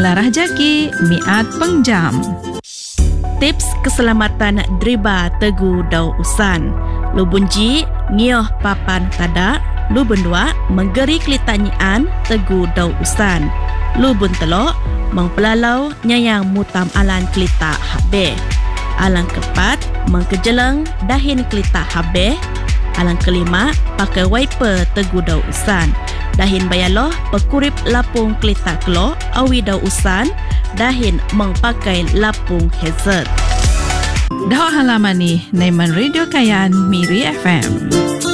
Melarah jaki miat pengjam. Tips keselamatan driba tegu dau usan. Lubun ji ngioh papan tadak. Lubun dua menggeri kelitanyian tegu dau usan. Lubun telok mengpelalau nyayang mutam alan kelita habis. Alang keempat mengkejeleng dahin kelita habis. Alang kelima pakai wiper tegu dau usan. Dahin bayaloh pekurip lapung kelita kelok awi dau usan. Dahin mengpakai lapung hazard. Dah halaman ni Naiman Radio Kayan Miri FM.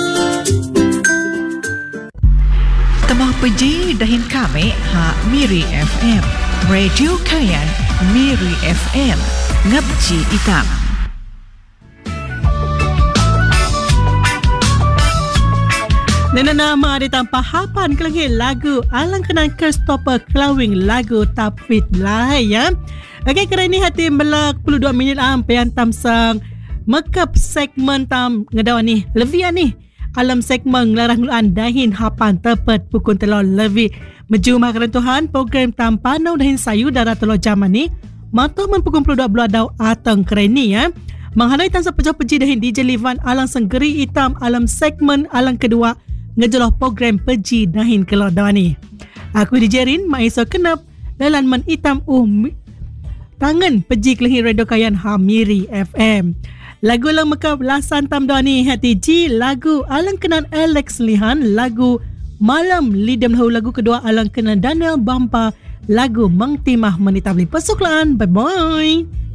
Temah peji dahin kami Miri FM. Radio Kayan Miri FM. Ngabji itam. Nena nama ada tanpa hapan kelengit lagu alang kenang Christopher Clawing lagu Tapit Lai ya. Okey, kira ini hati belak 22 minit ampe antam sang mekap segmen tam ngedawan ni. Lebih ni alam segmen larang luan dahin hapan tepat pukul telur lebih. Meju makanan Tuhan program tam panau dahin sayu darah telur zaman ni. Mata men pukul 22 beladau atang kereni ya. Menghalai tan sepejah peji dahin DJ Livan alang senggeri hitam alam segmen alang kedua ngejeloh program peji dahin kelodon ni. Aku DJ Rin maiso kenap dalam men hitam tangan peji kelehi Radio Kayan Miri FM. Lagu lang mekap lasan tam doa ni hati ji lagu alang kenan Alex Lihan lagu Malam Lidam Lahu lagu kedua alang kenan Daniel Bampa lagu Mang Timah Menitah Beli Pesuklaan. Bye bye.